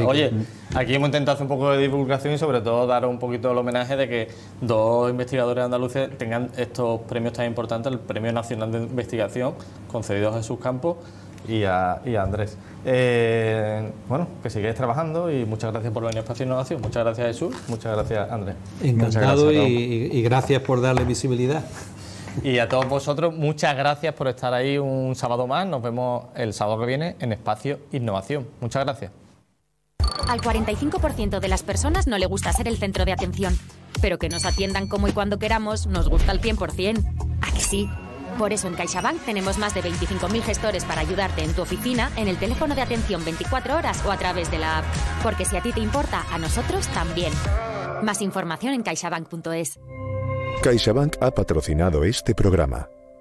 Oye, aquí hemos intentado hacer un poco de divulgación y sobre todo dar un poquito el homenaje de que 2 investigadores andaluces tengan estos premios tan importantes, el Premio Nacional de Investigación, concedido a Jesús Campos y a Andrés. Bueno, que sigáis trabajando y muchas gracias por venir a Espacio Innovación. Muchas gracias, Jesús. Muchas gracias, Andrés. Encantado gracias y gracias por darle visibilidad. Y a todos vosotros, muchas gracias por estar ahí un sábado más. Nos vemos el sábado que viene en Espacio Innovación. Muchas gracias. Al 45% de las personas no le gusta ser el centro de atención, pero que nos atiendan como y cuando queramos nos gusta al 100%. ¿A que sí? Por eso en CaixaBank tenemos más de 25.000 gestores para ayudarte en tu oficina, en el teléfono de atención 24 horas o a través de la app. Porque si a ti te importa, a nosotros también. Más información en caixabank.es. CaixaBank ha patrocinado este programa.